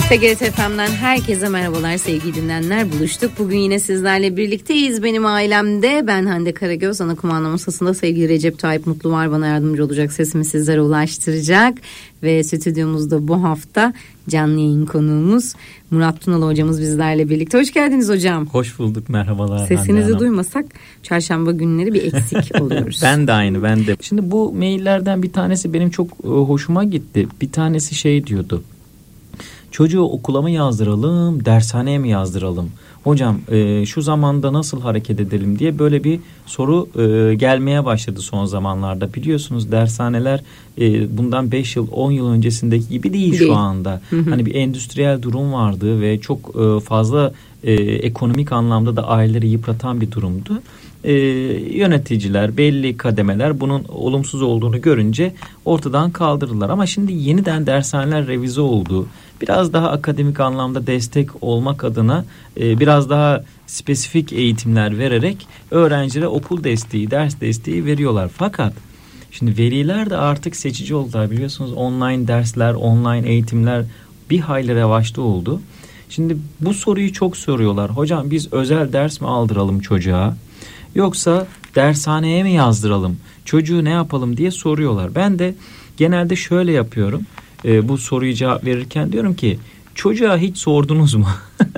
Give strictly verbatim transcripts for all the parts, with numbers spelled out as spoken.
T G R T F M'den herkese merhabalar sevgili dinleyenler, buluştuk. Bugün yine sizlerle birlikteyiz. Benim ailemde ben Hande Karagöz, ana kumanda masasında sevgili Recep Tayyip Mutlu var, bana yardımcı olacak, sesimi sizlere ulaştıracak. Ve stüdyomuzda bu hafta canlı yayın konuğumuz Murat Tunalı hocamız bizlerle birlikte. Hoş geldiniz hocam. Hoş bulduk, merhabalar. Sesinizi duymasak çarşamba günleri bir eksik oluyoruz. Ben de aynı, ben de. Şimdi bu maillerden bir tanesi benim çok hoşuma gitti. Bir tanesi şey diyordu. Çocuğu okula mı yazdıralım, dershaneye mi yazdıralım? Hocam e, şu zamanda nasıl hareket edelim diye böyle bir soru e, gelmeye başladı son zamanlarda. Biliyorsunuz dershaneler e, bundan beş yıl on yıl öncesindeki gibi değil, değil. Şu anda. Hı hı. Hani bir endüstriyel durum vardı ve çok e, fazla e, ekonomik anlamda da aileleri yıpratan bir durumdu. Ee, yöneticiler, belli kademeler bunun olumsuz olduğunu görünce ortadan kaldırdılar. Ama şimdi yeniden dershaneler revize oldu. Biraz daha akademik anlamda destek olmak adına e, biraz daha spesifik eğitimler vererek öğrencilere okul desteği, ders desteği veriyorlar. Fakat şimdi veliler de artık seçici oldular. Biliyorsunuz online dersler, online eğitimler bir hayli revaçta oldu. Şimdi bu soruyu çok soruyorlar. Hocam biz özel ders mi aldıralım çocuğa? Yoksa dershaneye mi yazdıralım? Çocuğu ne yapalım diye soruyorlar. Ben de genelde şöyle yapıyorum. E, bu soruyu cevap verirken diyorum ki çocuğa hiç sordunuz mu?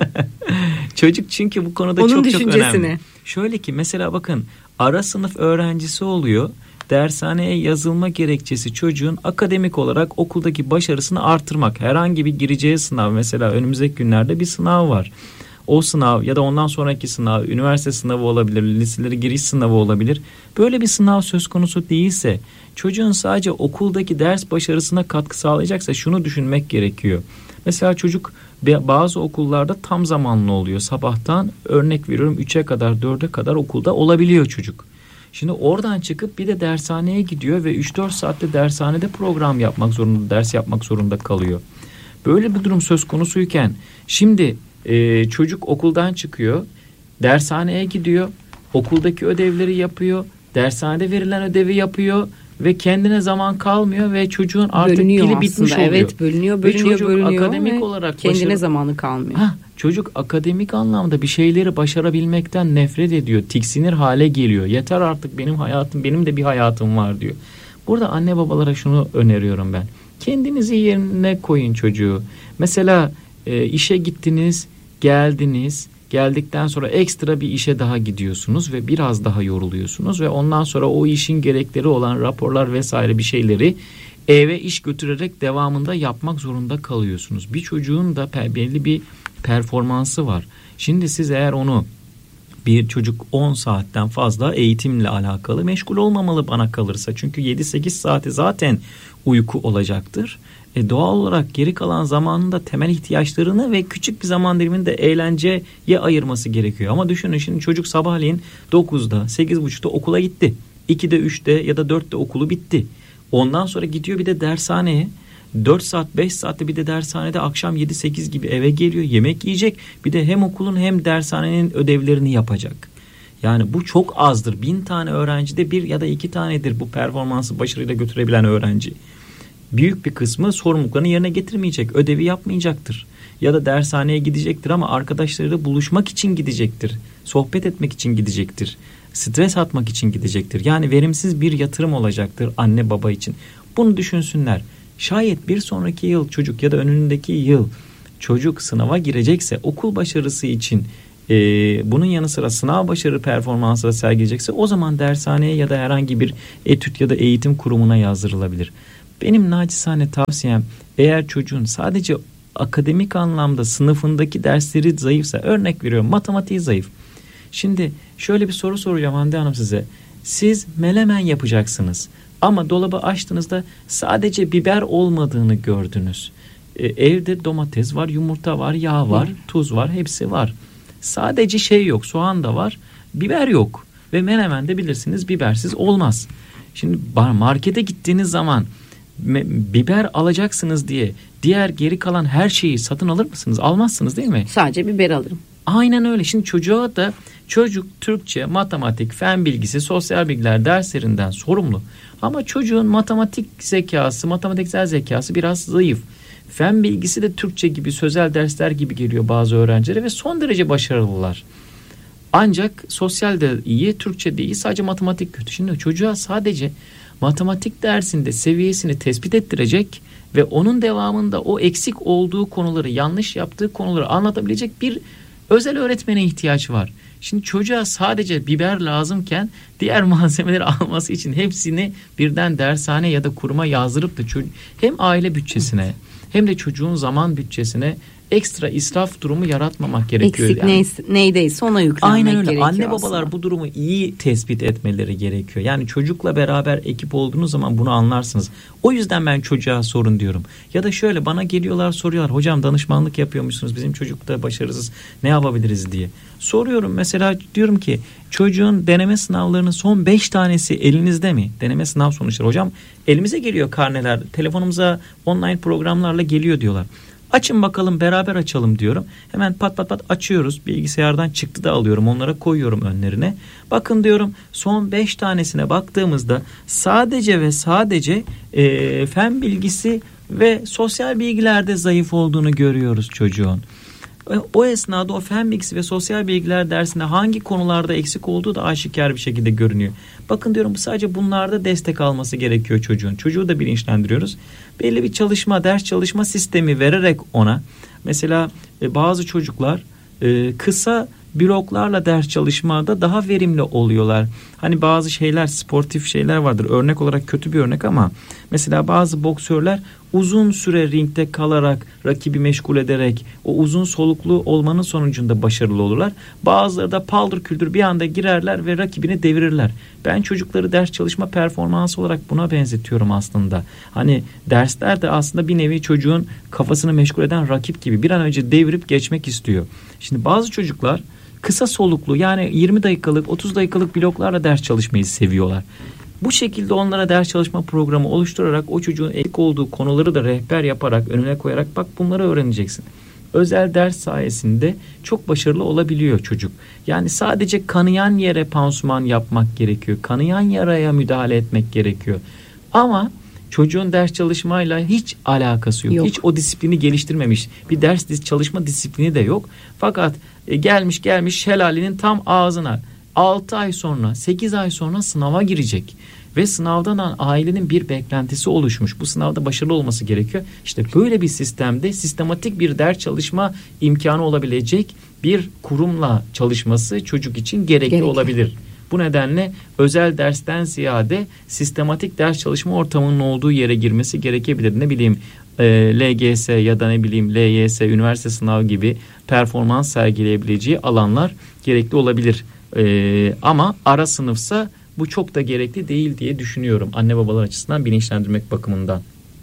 Çocuk çünkü bu konuda onun çok çok önemli. düşüncesini. Şöyle ki mesela bakın, ara sınıf öğrencisi oluyor. Dershaneye yazılma gerekçesi çocuğun akademik olarak okuldaki başarısını artırmak. Herhangi bir gireceği sınav, mesela önümüzdeki günlerde bir sınav var. O sınav ya da ondan sonraki sınav, üniversite sınavı olabilir, liselere giriş sınavı olabilir. Böyle bir sınav söz konusu değilse, çocuğun sadece okuldaki ders başarısına katkı sağlayacaksa şunu düşünmek gerekiyor. Mesela çocuk bazı okullarda tam zamanlı oluyor. Sabahtan örnek veriyorum üçe kadar, dörde kadar okulda olabiliyor çocuk. Şimdi oradan çıkıp bir de dershaneye gidiyor ve üç dört saatte dershanede program yapmak zorunda, ders yapmak zorunda kalıyor. Böyle bir durum söz konusuyken şimdi Ee, çocuk okuldan çıkıyor, dershaneye gidiyor, okuldaki ödevleri yapıyor, dershanede verilen ödevi yapıyor ve kendine zaman kalmıyor ve çocuğun artık bölünüyor pili aslında. bitmiş oluyor. Evet, bölünüyor, bölünüyor, ve çocuk bölünüyor akademik ve olarak kendine başarı... zamanı kalmıyor. Hah, çocuk akademik anlamda bir şeyleri başarabilmekten nefret ediyor, tiksinir hale geliyor. Yeter artık, benim hayatım, benim de bir hayatım var diyor. Burada anne babalara şunu öneriyorum ben. Kendinizi yerine koyun çocuğu. Mesela e, işe gittiniz, geldiniz, geldikten sonra ekstra bir işe daha gidiyorsunuz ve biraz daha yoruluyorsunuz ve ondan sonra o işin gerekleri olan raporlar vesaire bir şeyleri eve iş götürerek devamında yapmak zorunda kalıyorsunuz. Bir çocuğun da belli bir performansı var. Şimdi siz eğer onu, bir çocuk on saatten fazla eğitimle alakalı meşgul olmamalı bana kalırsa. Çünkü yedi sekiz saati zaten uyku olacaktır. E doğal olarak geri kalan zamanında temel ihtiyaçlarını ve küçük bir zaman dilimini de eğlenceye ayırması gerekiyor. Ama düşünün, şimdi çocuk sabahleyin dokuzda, sekiz buçukta okula gitti. ikide, üçte ya da dörtte okulu bitti. Ondan sonra gidiyor bir de dershaneye. dört saat, beş saatte bir de dershanede akşam yedi sekiz gibi eve geliyor. Yemek yiyecek. Bir de hem okulun hem dershanenin ödevlerini yapacak. Yani bu çok azdır. Bin tane öğrencide bir ya da iki tanedir bu performansı başarıyla götürebilen öğrenci. Büyük bir kısmı sorumluluklarını yerine getirmeyecek, ödevi yapmayacaktır. Ya da dershaneye gidecektir ama arkadaşlarıyla buluşmak için gidecektir. Sohbet etmek için gidecektir. Stres atmak için gidecektir. Yani verimsiz bir yatırım olacaktır anne baba için. Bunu düşünsünler. Şayet bir sonraki yıl çocuk ya da önündeki yıl çocuk sınava girecekse, okul başarısı için e, bunun yanı sıra sınav başarı performansı da sergileyecekse, o zaman dershaneye ya da herhangi bir etüt ya da eğitim kurumuna yazdırılabilir. Benim naçizane tavsiyem, eğer çocuğun sadece akademik anlamda sınıfındaki dersleri zayıfsa, örnek veriyorum matematiği zayıf. Şimdi şöyle bir soru soracağım Hande Hanım size. Siz menemen yapacaksınız ama dolabı açtığınızda sadece biber olmadığını gördünüz. Ee, evde domates var, yumurta var, yağ var, tuz var, hepsi var. Sadece şey yok, soğan da var, biber yok. Ve menemen de bilirsiniz bibersiz olmaz. Şimdi markete gittiğiniz zaman biber alacaksınız diye diğer geri kalan her şeyi satın alır mısınız? Almazsınız değil mi? Sadece biber alırım. Aynen öyle. Şimdi çocuğa da, çocuk Türkçe, matematik, fen bilgisi, sosyal bilgiler derslerinden sorumlu. Ama çocuğun matematik zekası, matematiksel zekası biraz zayıf. Fen bilgisi de Türkçe gibi, sözel dersler gibi geliyor bazı öğrencilere ve son derece başarılılar. Ancak sosyal de iyi, Türkçe de iyi, sadece matematik kötü. Şimdi çocuğa sadece matematik dersinde seviyesini tespit ettirecek ve onun devamında o eksik olduğu konuları, yanlış yaptığı konuları anlatabilecek bir özel öğretmene ihtiyaç var. Şimdi çocuğa sadece biber lazımken diğer malzemeleri alması için hepsini birden dershane ya da kuruma yazdırıp da çocuk, hem aile bütçesine hem de çocuğun zaman bütçesine ekstra israf durumu yaratmamak gerekiyor. Eksik yani. neyse, neydeyse ona yüklenmek Aynen öyle. gerekiyor. Anne aslında. babalar bu durumu iyi tespit etmeleri gerekiyor. Yani çocukla beraber ekip olduğunuz zaman bunu anlarsınız. O yüzden ben çocuğa sorun diyorum. Ya da şöyle bana geliyorlar soruyorlar. Hocam danışmanlık yapıyormuşsunuz. Bizim çocuk da başarısız. Ne yapabiliriz diye. Soruyorum mesela, diyorum ki çocuğun deneme sınavlarının son beş tanesi elinizde mi? Deneme sınav sonuçları. Hocam elimize geliyor karneler. Telefonumuza online programlarla geliyor diyorlar. Açın bakalım, beraber açalım diyorum. Hemen pat pat pat açıyoruz. Bilgisayardan çıktı da alıyorum. Onlara koyuyorum önlerine. Bakın diyorum, son beş tanesine baktığımızda sadece ve sadece e, fen bilgisi ve sosyal bilgilerde zayıf olduğunu görüyoruz çocuğun. O esnada o fen bilgisi ve sosyal bilgiler dersinde hangi konularda eksik olduğu da aşikar bir şekilde görünüyor. Bakın diyorum, sadece bunlarda destek alması gerekiyor çocuğun. Çocuğu da bilinçlendiriyoruz. Belli bir çalışma, ders çalışma sistemi vererek ona, mesela bazı çocuklar kısa bloklarla ders çalışmada daha verimli oluyorlar. Hani bazı şeyler, sportif şeyler vardır. Örnek olarak kötü bir örnek ama mesela bazı boksörler uzun süre ringde kalarak, rakibi meşgul ederek, o uzun soluklu olmanın sonucunda başarılı olurlar. Bazıları da paldır küldür bir anda girerler ve rakibini devirirler. Ben çocukları ders çalışma performansı olarak buna benzetiyorum aslında. Hani dersler de aslında bir nevi çocuğun kafasını meşgul eden rakip gibi, bir an önce devirip geçmek istiyor. Şimdi bazı çocuklar kısa soluklu, yani yirmi dakikalık, otuz dakikalık bloklarla ders çalışmayı seviyorlar. Bu şekilde onlara ders çalışma programı oluşturarak o çocuğun eksik olduğu konuları da rehber yaparak, önüne koyarak, bak bunları öğreneceksin. Özel ders sayesinde çok başarılı olabiliyor çocuk. Yani sadece kanayan yere pansuman yapmak gerekiyor. Kanayan yaraya müdahale etmek gerekiyor. Ama çocuğun ders çalışmayla hiç alakası yok. yok. Hiç o disiplini geliştirmemiş. Bir ders çalışma disiplini de yok. Fakat e, gelmiş gelmiş şelalenin tam ağzına altı ay sonra, sekiz ay sonra sınava girecek. Ve sınavdan ailenin bir beklentisi oluşmuş. Bu sınavda başarılı olması gerekiyor. İşte böyle bir sistemde sistematik bir ders çalışma imkanı olabilecek bir kurumla çalışması çocuk için gerekli Gerekli. olabilir. Bu nedenle özel dersten ziyade sistematik ders çalışma ortamının olduğu yere girmesi gerekebilir. Ne bileyim e, L G S ya da ne bileyim L Y S, üniversite sınavı gibi performans sergileyebileceği alanlar gerekli olabilir. E, ama ara sınıfsa bu çok da gerekli değil diye düşünüyorum, anne babalar açısından bilinçlendirmek bakımından.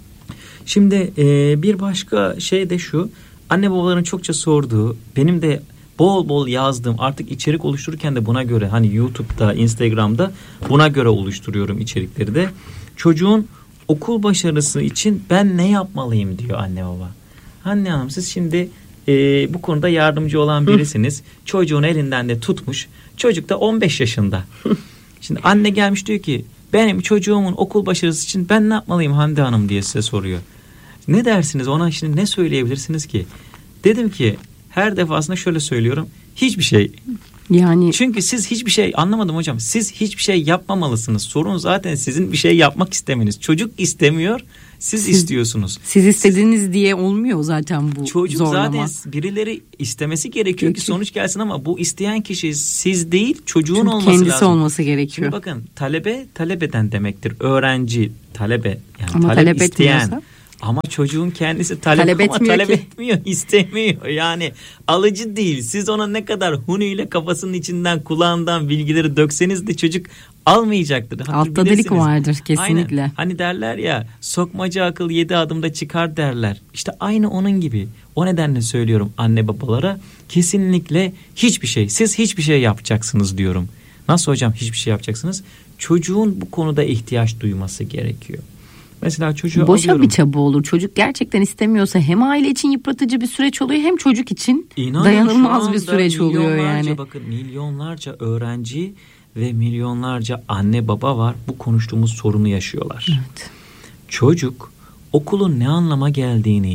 Şimdi e, bir başka şey de şu, anne babaların çokça sorduğu, benim de bol bol yazdığım, artık içerik oluştururken de buna göre, hani YouTube'da, Instagram'da buna göre oluşturuyorum içerikleri de. Çocuğun okul başarısı için ben ne yapmalıyım diyor anne baba. Anne hanım, siz şimdi e, bu konuda yardımcı olan birisiniz. Çocuğun elinden de tutmuş. Çocuk da on beş yaşında. Şimdi anne gelmiş diyor ki, benim çocuğumun okul başarısı için ben ne yapmalıyım Hande Hanım diye size soruyor. Ne dersiniz ona, şimdi ne söyleyebilirsiniz ki? Dedim ki her defasında şöyle söylüyorum, hiçbir şey. Yani çünkü siz hiçbir şey, anlamadım hocam, siz hiçbir şey yapmamalısınız. Sorun zaten sizin bir şey yapmak istemeniz. Çocuk istemiyor, siz, siz istiyorsunuz. Siz istediniz siz, diye olmuyor zaten bu çocuk zorlama. Zaten birileri istemesi gerekiyor Peki. ki sonuç gelsin, ama bu isteyen kişi siz değil, çocuğun Çünkü olması kendisi lazım. Kendisi olması gerekiyor. Şimdi bakın, talebe talebeden demektir. Öğrenci talebe, yani ama talep, talep isteyen. Etmiyorsa? Ama çocuğun kendisi talep, talep ama etmiyor talep ki. etmiyor, istemiyor. Yani alıcı değil. Siz ona ne kadar huniyle kafasının içinden, kulağından bilgileri dökseniz de çocuk almayacaktır. Altta delik vardır kesinlikle. Aynen. Hani derler ya, sokmaca akıl yedi adımda çıkar derler. İşte aynı onun gibi. O nedenle söylüyorum anne babalara, kesinlikle hiçbir şey, siz hiçbir şey yapacaksınız diyorum. Nasıl hocam hiçbir şey yapacaksınız? Çocuğun bu konuda ihtiyaç duyması gerekiyor. Mesela çocuğu boşa alıyorum. bir çaba olur. Çocuk gerçekten istemiyorsa hem aile için yıpratıcı bir süreç oluyor, hem çocuk için İnanın dayanılmaz bir süreç oluyor yani. Bakın, milyonlarca öğrenci ve milyonlarca anne baba var. Bu konuştuğumuz sorunu yaşıyorlar. Evet. Çocuk okulun ne anlama geldiğini,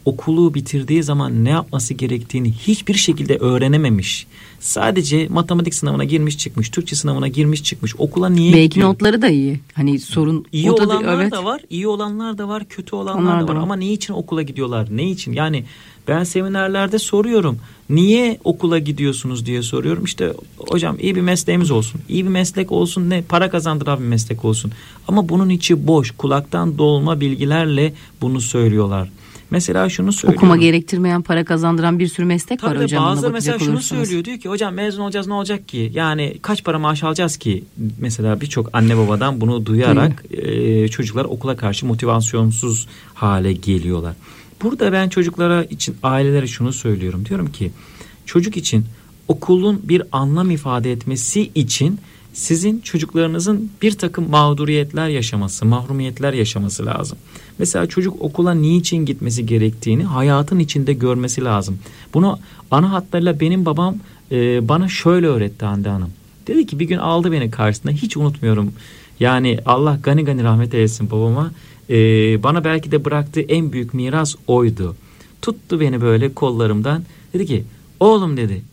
okulu bitirdiği zaman ne yapması gerektiğini hiçbir şekilde öğrenememiş. Sadece matematik sınavına girmiş çıkmış, Türkçe sınavına girmiş çıkmış. Okula niye Belki gidiyor? notları da iyi. Hani sorun iyi da, olanlar evet. da var, iyi olanlar da var, kötü olanlar Onlar da var. da var. Ama ne için okula gidiyorlar? Ne için? Yani ben seminerlerde soruyorum. Niye okula gidiyorsunuz diye soruyorum. İşte hocam iyi bir mesleğimiz olsun. İyi bir meslek olsun, ne para kazandıran bir meslek olsun. Ama bunun içi boş, kulaktan dolma bilgilerle bunu söylüyorlar. Mesela şunu söylüyorum. Okuma gerektirmeyen, para kazandıran bir sürü meslek Tabii var hocam. Bazıları mesela şunu olursanız. söylüyor, diyor ki hocam mezun olacağız, ne olacak ki? Yani kaç para maaş alacağız ki? Mesela birçok anne babadan bunu duyarak e, çocuklar okula karşı motivasyonsuz hale geliyorlar. Burada ben çocuklara için, ailelere şunu söylüyorum. Diyorum ki çocuk için okulun bir anlam ifade etmesi için sizin çocuklarınızın bir takım mağduriyetler yaşaması, mahrumiyetler yaşaması lazım. Mesela çocuk okula niçin gitmesi gerektiğini hayatın içinde görmesi lazım. Bunu ana hatlarıyla benim babam e, bana şöyle öğretti Hande Hanım. Dedi ki bir gün aldı beni karşısına, hiç unutmuyorum. Yani Allah gani gani rahmet eylesin babama. E, bana belki de bıraktığı en büyük miras oydu. Tuttu beni böyle kollarımdan. Dedi ki oğlum dedi,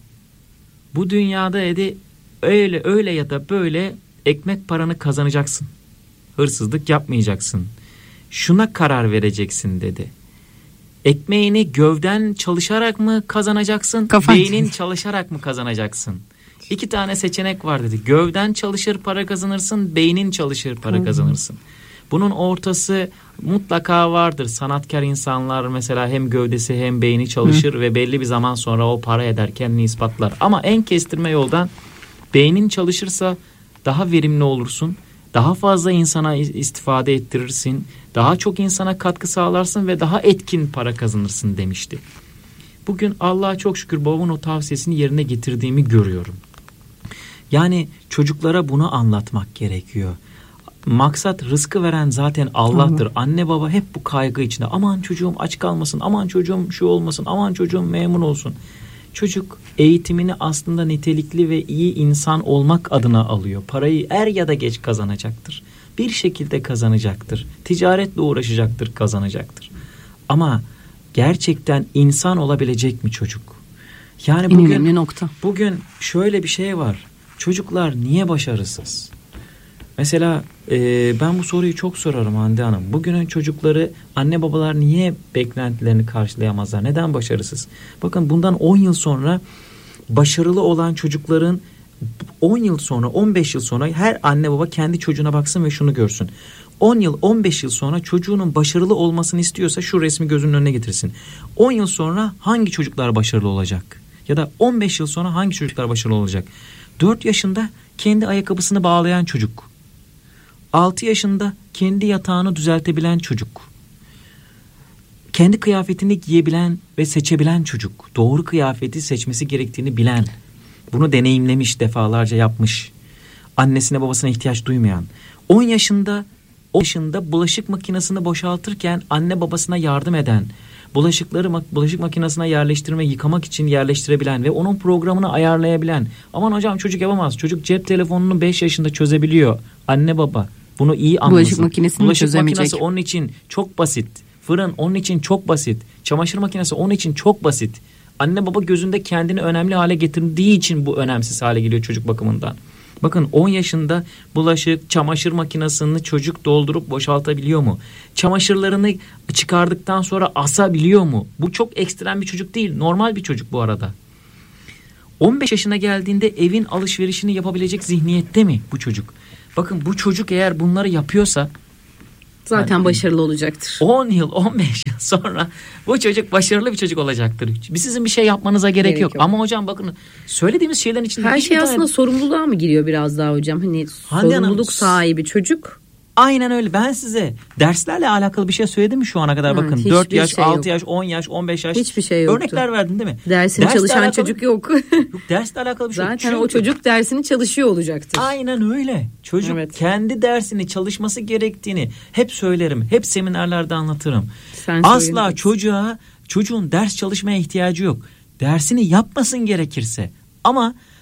bu dünyada dedi öyle öyle ya da böyle ekmek paranı kazanacaksın. Hırsızlık yapmayacaksın. Şuna karar vereceksin dedi. Ekmeğini gövden çalışarak mı kazanacaksın? Kafan. Beynin çalışarak mı kazanacaksın? İki tane seçenek var dedi. Gövden çalışır para kazanırsın, beynin çalışır para kazanırsın. Bunun ortası mutlaka vardır. Sanatkar insanlar mesela hem gövdesi hem beyni çalışır Hı. ve belli bir zaman sonra o para eder, kendini ispatlar. Ama en kestirme yoldan beynin çalışırsa daha verimli olursun. Daha fazla insana istifade ettirirsin. Daha çok insana katkı sağlarsın ve daha etkin para kazanırsın demişti. Bugün Allah'a çok şükür babamın o tavsiyesini yerine getirdiğimi görüyorum. Yani çocuklara bunu anlatmak gerekiyor. Maksat rızkı veren zaten Allah'tır. Hı. Anne baba hep bu kaygı içinde. Aman çocuğum aç kalmasın, aman çocuğum şu olmasın, aman çocuğum memnun olsun. Çocuk eğitimini aslında nitelikli ve iyi insan olmak adına alıyor. Parayı er ya da geç kazanacaktır. Bir şekilde kazanacaktır. Ticaretle uğraşacaktır, kazanacaktır. Ama gerçekten insan olabilecek mi çocuk? Yani bugün, önemli nokta. Bugün şöyle bir şey var. Çocuklar niye başarısız? Mesela e, ben bu soruyu çok sorarım Hande Hanım. Bugünün çocukları, anne babalar niye beklentilerini karşılayamazlar? Neden başarısız? Bakın bundan on yıl sonra başarılı olan çocukların on yıl sonra, on beş yıl sonra her anne baba kendi çocuğuna baksın ve şunu görsün. on yıl, on beş yıl sonra çocuğunun başarılı olmasını istiyorsa şu resmi gözünün önüne getirsin. on yıl sonra hangi çocuklar başarılı olacak? Ya da on beş yıl sonra hangi çocuklar başarılı olacak? dört yaşında kendi ayakkabısını bağlayan çocuk. altı yaşında kendi yatağını düzeltebilen çocuk. Kendi kıyafetini giyebilen ve seçebilen çocuk. Doğru kıyafeti seçmesi gerektiğini bilen. Bunu deneyimlemiş, defalarca yapmış. Annesine babasına ihtiyaç duymayan. on yaşında, on yaşında bulaşık makinesini boşaltırken anne babasına yardım eden. Bulaşıkları bulaşık makinesine yerleştirme, yıkamak için yerleştirebilen ve onun programını ayarlayabilen. Aman hocam çocuk yapamaz. Çocuk cep telefonunu beş yaşında çözebiliyor. Anne baba bunu iyi anlasın. Bulaşık makinesini Bulaşık makinesi onun için çok basit. Fırın onun için çok basit. Çamaşır makinesi onun için çok basit. Anne baba gözünde kendini önemli hale getirdiği için bu önemsiz hale geliyor çocuk bakımından. Bakın on yaşında bulaşık, çamaşır makinesini çocuk doldurup boşaltabiliyor mu? Çamaşırlarını çıkardıktan sonra asabiliyor mu? Bu çok ekstrem bir çocuk değil. Normal bir çocuk bu arada. on beş yaşına geldiğinde evin alışverişini yapabilecek zihniyette mi bu çocuk? Bakın bu çocuk eğer bunları yapıyorsa zaten yani başarılı olacaktır. on yıl, on beş yıl sonra bu çocuk başarılı bir çocuk olacaktır. Bir sizin bir şey yapmanıza gerek, gerek yok. yok. Ama hocam bakın söylediğimiz şeylerin içinde her şey aslında tane... sorumluluğa mı giriyor biraz daha hocam? Hani Hande sorumluluk Hanım, sahibi çocuk. Aynen öyle. Ben size derslerle alakalı bir şey söyledim mi şu ana kadar? Bakın evet, dört yaş, şey altı yok. Yaş, on yaş, on beş yaş. Hiçbir şey yoktu. Örnekler verdim değil mi? Dersini dersle çalışan alakalı... çocuk yok. Yok dersle alakalı bir şey Zaten yok. Zaten o çocuk dersini çalışıyor olacaktır. Aynen öyle. Çocuk evet. kendi dersini çalışması gerektiğini hep söylerim. Hep seminerlerde anlatırım. Sen Asla çocuğa çocuğun ders çalışmaya ihtiyacı yok. Dersini yapmasın gerekirse. Ama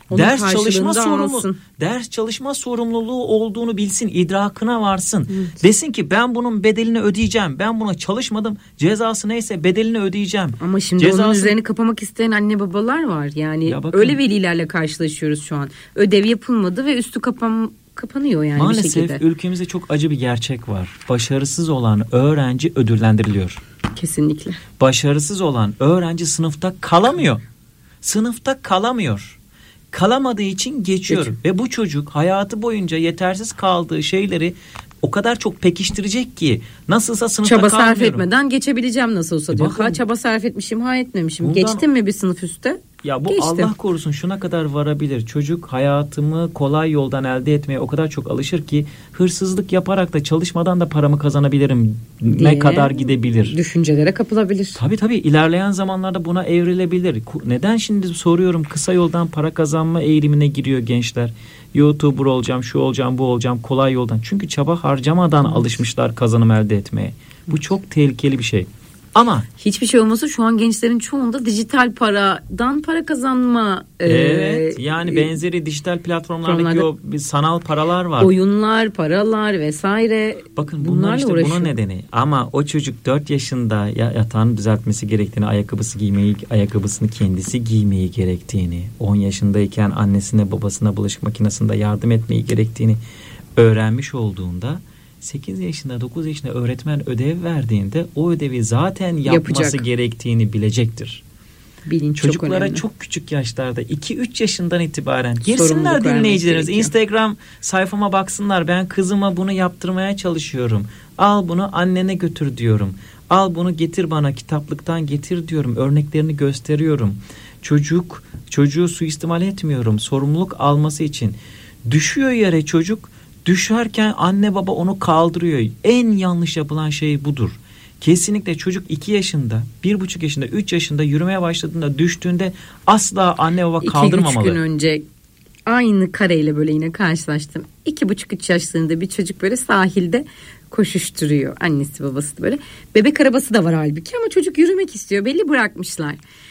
Onun ders çalışma sorumluluğu, sorumlu, ders çalışma sorumluluğu olduğunu bilsin, idrakına varsın. Evet. Desin ki ben bunun bedelini ödeyeceğim. Ben buna çalışmadım. Cezası neyse bedelini ödeyeceğim. Ama şimdi Cezası... onun üzerini kapamak isteyen anne babalar var. Yani ya bakın, öyle velilerle karşılaşıyoruz şu an. Ödev yapılmadı ve üstü kapan kapanıyor yani maalesef bir şekilde. Maalesef ülkemizde çok acı bir gerçek var. Başarısız olan öğrenci ödüllendiriliyor. Kesinlikle. Başarısız olan öğrenci sınıfta kalamıyor. Sınıfta kalamıyor. Kalamadığı için geçiyor. Geçin. Ve bu çocuk hayatı boyunca yetersiz kaldığı şeyleri o kadar çok pekiştirecek ki nasılsa sınıfta çaba kalmıyorum. sarf etmeden geçebileceğim nasıl olsa diyor. E ha çaba sarf etmişim, ha etmemişim. Bundan, geçtim mi bir sınıf üstte? Ya bu geçtim. Allah korusun şuna kadar varabilir. Çocuk hayatımı kolay yoldan elde etmeye o kadar çok alışır ki hırsızlık yaparak da çalışmadan da paramı kazanabilirim ne kadar gidebilir. Düşüncelere kapılabilir. Tabii tabii ilerleyen zamanlarda buna evrilebilir. Neden şimdi soruyorum kısa yoldan para kazanma eğilimine giriyor gençler. YouTuber olacağım, şu olacağım, bu olacağım, kolay yoldan. Çünkü çaba harcamadan evet. alışmışlar kazanım elde etmeye. Bu çok tehlikeli bir şey. Ama hiçbir şey olmasa şu an gençlerin çoğunda dijital paradan para kazanma. Evet. E, yani benzeri dijital platformlardaki o bir sanal paralar var. Oyunlar, paralar vesaire. Bakın bunlar işte uğraşıyor. Bunun nedeni. Ama o çocuk dört yaşında yatağını düzeltmesi gerektiğini, ayakkabısı giymeyi, ayakkabısını kendisi giymeyi gerektiğini, on yaşındayken annesine babasına bulaşık makinesinde yardım etmeyi gerektiğini öğrenmiş olduğunda sekiz yaşında dokuz yaşında öğretmen ödev verdiğinde o ödevi zaten yapması Yapacak. gerektiğini bilecektir. Bilinç çocuklara çok, çok küçük yaşlarda iki üç yaşından itibaren girsinler dinleyicilerimiz. Instagram sayfama baksınlar. Ben kızıma bunu yaptırmaya çalışıyorum. Al bunu annene götür diyorum. Al bunu getir bana kitaplıktan getir diyorum. Örneklerini gösteriyorum. Çocuk çocuğu suistimal etmiyorum. Sorumluluk alması için. Düşüyor yere çocuk. Düşerken anne baba onu kaldırıyor. En yanlış yapılan şey budur. Kesinlikle çocuk iki yaşında, bir buçuk yaşında, üç yaşında yürümeye başladığında düştüğünde asla anne baba kaldırmamalı. iki üç gün önce aynı kareyle böyle yine karşılaştım. iki buçuk üç yaşlarında bir çocuk böyle sahilde koşuşturuyor. Annesi babası da böyle. Bebek arabası da var halbuki ama çocuk yürümek istiyor. Belli bırakmışlar.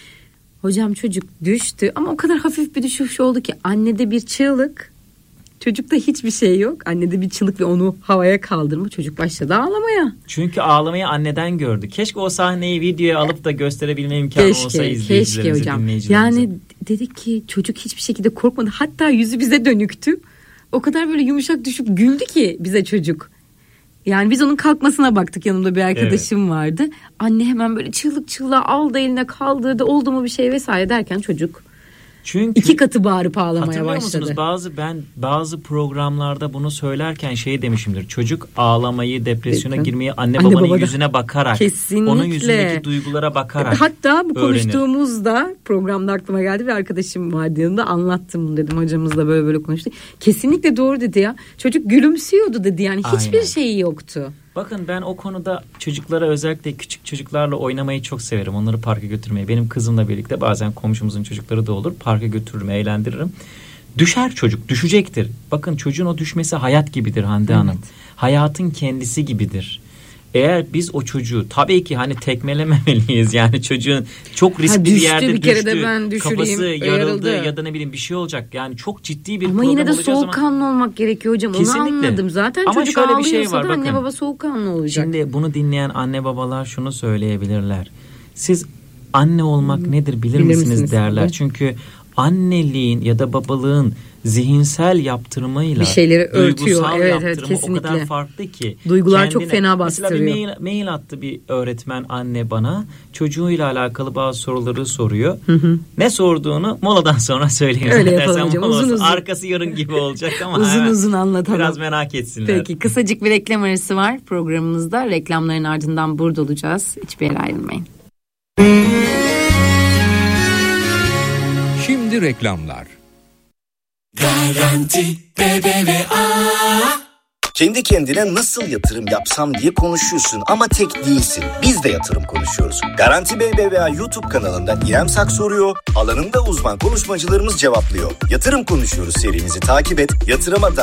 Hocam çocuk düştü ama o kadar hafif bir düşüş oldu ki annede bir çığlık. Çocukta hiçbir şey yok. Annede bir çığlık ve onu havaya kaldırma. Çocuk başladı ağlamaya. Çünkü ağlamayı anneden gördü. Keşke o sahneyi videoya alıp da gösterebilme imkanı keşke, olsa izleyicilerimize, keşke hocam. Yani dedik ki çocuk hiçbir şekilde korkmadı. Hatta yüzü bize dönüktü. O kadar böyle yumuşak düşüp güldü ki bize çocuk. Yani biz onun kalkmasına baktık. Yanımda bir arkadaşım evet. vardı. Anne hemen böyle çığlık çığlığa aldı eline kaldırdı. Oldu mu bir şey vesaire derken çocuk Çünkü iki katı bağırıp ağlamaya başladı. Musunuz? Bazı ben bazı programlarda bunu söylerken şey demişimdir. Çocuk ağlamayı, depresyona Peki. girmeyi anne, anne babanın yüzüne bakarak, Kesinlikle. onun yüzündeki duygulara bakarak. Hatta bu konuştuğumuzda programda aklıma geldi bir arkadaşım vardı yanında anlattım bunu dedim. Hocamızla böyle böyle konuştuk. Kesinlikle doğru dedi ya. Çocuk gülümsüyordu dedi yani hiçbir Aynen. şeyi yoktu. Bakın ben o konuda çocuklara özellikle küçük çocuklarla oynamayı çok severim. Onları parka götürmeyi. Benim kızımla birlikte bazen komşumuzun çocukları da olur. Parka götürürüm, eğlendiririm. Düşer çocuk, düşecektir. Bakın çocuğun o düşmesi hayat gibidir Hande evet. Hanım. Hayatın kendisi gibidir. Eğer biz o çocuğu tabii ki hani tekmelememeliyiz yani çocuğun çok riskli ha, düştü, bir yerde bir kere düştü, de ben kafası yarıldı, yarıldı ya da ne bileyim bir şey olacak yani çok ciddi bir ama problem yine de olacağı soğukkanlı zaman... olmak gerekiyor hocam Kesinlikle. Onu anladım zaten ama çocuk ağlıyorsa bir şey var, da bakın, anne baba soğukkanlı olacak. Şimdi bunu dinleyen anne babalar şunu söyleyebilirler, siz anne olmak hmm. nedir bilir, bilir misiniz, misiniz derler evet. Çünkü anneliğin ya da babalığın zihinsel yaptırmayla bir şeyleri örtüyor. Duygusal evet, yaptırma evet, o kadar farklı ki. Duygular kendine, çok fena bastırıyor. Mesela bir mail, mail attı bir öğretmen anne bana. Çocuğuyla alakalı bazı soruları soruyor. Hı hı. Ne sorduğunu moladan sonra söyleyeyim. Öyle yapalım hocam. Uzun uzun. Arkası yarın gibi olacak ama. uzun hemen, uzun anlatalım. Biraz merak etsinler. Peki kısacık bir reklam arası var programımızda. Reklamların ardından burada olacağız. Hiçbir yere ayrılmayın. Şimdi reklamlar. Garanti B B V A. Kendi kendine nasıl yatırım yapsam diye konuşuyorsun ama tek değilsin. Biz de yatırım konuşuyoruz. Garanti B B V A YouTube kanalında İrem Sak soruyor, alanında uzman konuşmacılarımız cevaplıyor. Yatırım konuşuyoruz serimizi takip et, yatırıma dair